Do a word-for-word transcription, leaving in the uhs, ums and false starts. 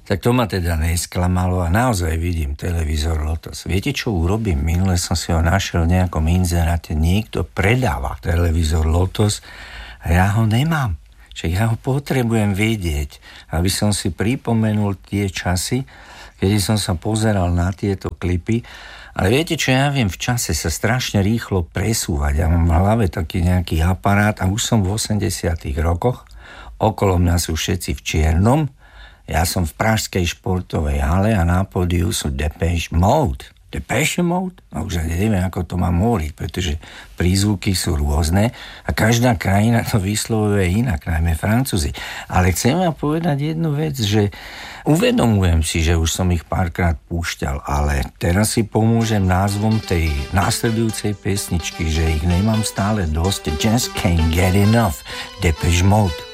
Tak to ma teda nesklamalo a naozaj vidím televízor Lotos. Viete, čo urobím? Minule som si ho našiel v nejakom inzeráte. Niekto predáva televízor Lotos a ja ho nemám. Čiže ja ho potrebujem vedieť, aby som si pripomenul tie časy, kedy som sa pozeral na tieto klipy. Ale viete, čo ja viem, v čase sa strašne rýchlo presúvať. Ja mám v hlave taký nejaký aparát a už som v osemdesiatych rokoch. Okolo mňa sú všetci v čiernom. Ja som v pražskej športovej hale a na pódiu sú Depeche Mode. Depeche Mode? No už neviem, ako to mám hovoriť, pretože prízvuky sú rôzne a každá krajina to vyslovuje inak, najmä Francúzi. Ale chcem vám povedať jednu vec, že uvedomujem si, že už som ich párkrát púšťal, ale teraz si pomôžem názvom tej následujúcej pesničky, že ich nemám stále dosť. Just can't get enough. Depeche Mode.